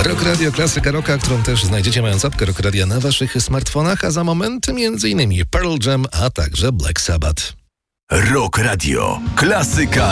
Rock Radio, klasyka rocka, którą też znajdziecie mając apkę Rock Radia na waszych smartfonach, a za moment m.in. Pearl Jam, a także Black Sabbath. Rock Radio, klasyka